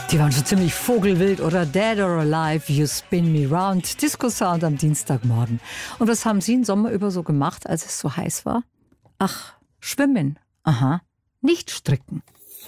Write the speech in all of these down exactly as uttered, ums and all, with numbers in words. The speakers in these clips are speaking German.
Die waren schon ziemlich vogelwild, oder? Dead or Alive, You Spin Me Round. Disco-Sound am Dienstagmorgen. Und was haben Sie im Sommer über so gemacht, als es so heiß war? Ach, schwimmen. Aha. Nicht stricken.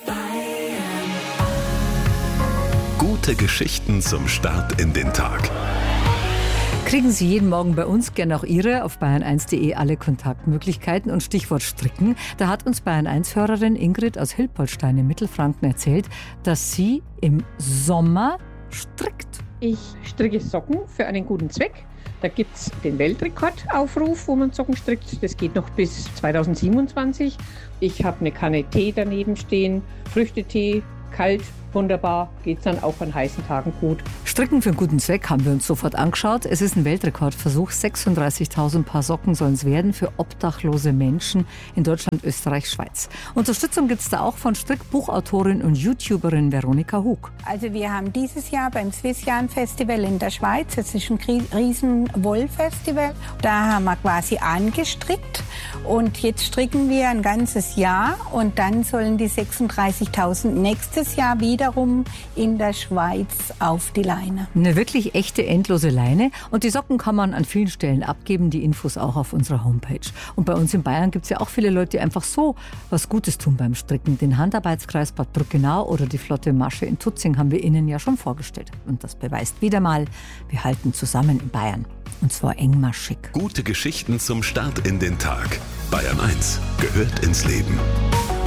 Gute Geschichten zum Start in den Tag. Kriegen Sie jeden Morgen bei uns, gerne auch Ihre, auf bayern eins punkt de alle Kontaktmöglichkeiten und Stichwort Stricken. Da hat uns Bayern eins Hörerin Ingrid aus Hilpoltstein in Mittelfranken erzählt, dass sie im Sommer strickt. Ich stricke Socken für einen guten Zweck. Da gibt es den Weltrekordaufruf, wo man Socken strickt. Das geht noch bis zweitausendsiebenundzwanzig. Ich habe eine Kanne Tee daneben stehen, Früchtetee, kalt, wunderbar, geht's dann auch an heißen Tagen gut. Stricken für einen guten Zweck haben wir uns sofort angeschaut. Es ist ein Weltrekordversuch. sechsunddreißigtausend Paar Socken sollen es werden für obdachlose Menschen in Deutschland, Österreich, Schweiz. Unterstützung gibt es da auch von Strickbuchautorin und YouTuberin Veronika Hug. Also wir haben dieses Jahr beim Swissjan Festival in der Schweiz, das ist ein riesen Wollfestival, da haben wir quasi angestrickt und jetzt stricken wir ein ganzes Jahr und dann sollen die sechsunddreißigtausend nächstes Jahr wiederum in der Schweiz auf die Leine. Eine wirklich echte, endlose Leine. Und die Socken kann man an vielen Stellen abgeben. Die Infos auch auf unserer Homepage. Und bei uns in Bayern gibt es ja auch viele Leute, die einfach so was Gutes tun beim Stricken. Den Handarbeitskreis Bad Brückenau oder die Flotte Masche in Tutzing haben wir Ihnen ja schon vorgestellt. Und das beweist wieder mal, wir halten zusammen in Bayern. Und zwar engmaschig. Gute Geschichten zum Start in den Tag. Bayern eins gehört ins Leben.